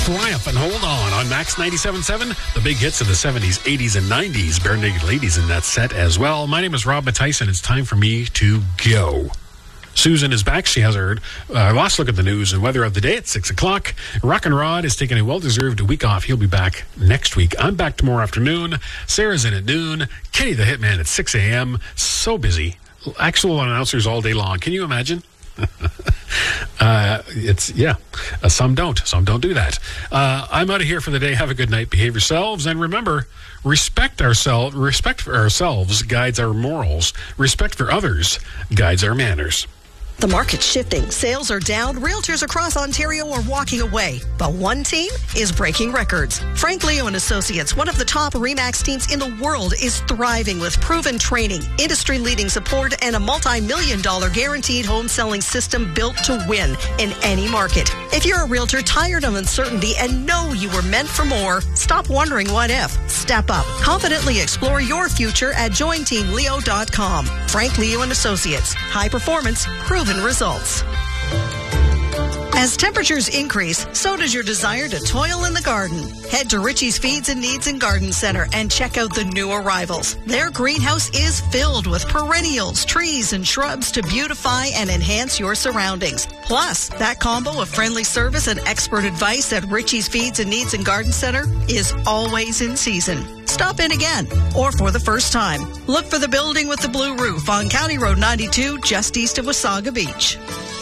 Triumph and Hold on Max 97.7. The big hits of the 70s, 80s, and 90s. Bare Naked Ladies in that set as well. My name is Rob Matyson. It's time for me to go. Susan is back. She has her last look at the news and weather of the day at 6 o'clock. Rock and Rod is taking a well-deserved week off. He'll be back next week. I'm back tomorrow afternoon. Sarah's in at noon. Kenny the Hitman at 6 a.m. So busy. Actual announcers all day long. Can you imagine? Some don't do that. I'm out of here for the day. Have a good night. Behave yourselves, and remember, respect for ourselves guides our morals. Respect for others guides our manners. The market's shifting. Sales are down. Realtors across Ontario are walking away. But one team is breaking records. Frank Leo and Associates, one of the top RE/MAX teams in the world, is thriving with proven training, industry-leading support, and a multi-million-dollar guaranteed home selling system built to win in any market. If you're a realtor tired of uncertainty and know you were meant for more, stop wondering what if. Step up. Confidently explore your future at jointeamleo.com. Frank Leo and Associates. High performance, proven results. As temperatures increase, so does your desire to toil in the garden. Head to Richie's Feeds and Needs and Garden Center and check out the new arrivals. Their greenhouse is filled with perennials, trees, and shrubs to beautify and enhance your surroundings. Plus, that combo of friendly service and expert advice at Richie's Feeds and Needs and Garden Center is always in season. Stop in again, or for the first time. Look for the building with the blue roof on County Road 92, just east of Wasaga Beach.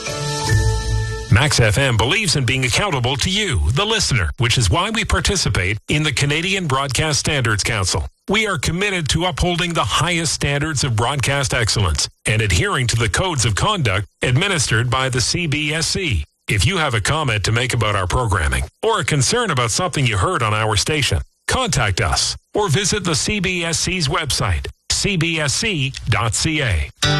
Max FM believes in being accountable to you, the listener, which is why we participate in the Canadian Broadcast Standards Council. We are committed to upholding the highest standards of broadcast excellence and adhering to the codes of conduct administered by the CBSC. If you have a comment to make about our programming or a concern about something you heard on our station, contact us or visit the CBSC's website, cbsc.ca.